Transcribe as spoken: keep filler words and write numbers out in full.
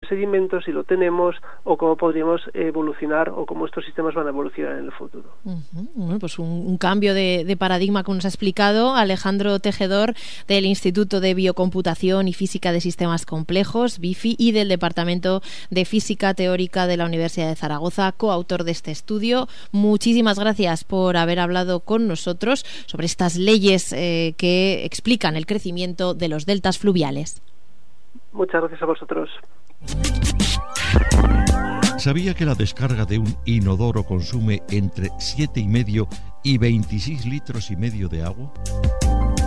sedimentos, si lo tenemos, o cómo podríamos evolucionar o cómo estos sistemas van a evolucionar en el futuro. Uh-huh. Bueno, pues un, un cambio de, de paradigma que nos ha explicado Alejandro Tejedor, del Instituto de Biocomputación y Física de Sistemas Complejos, BIFI, y del Departamento de Física Teórica de la Universidad de Zaragoza, coautor de este estudio. Muchísimas gracias por haber hablado con nosotros sobre estas leyes eh, que explican el crecimiento de los deltas fluviales. Muchas gracias a vosotros. ¿Sabía que la descarga de un inodoro consume entre siete y medio y veintiséis litros y medio de agua?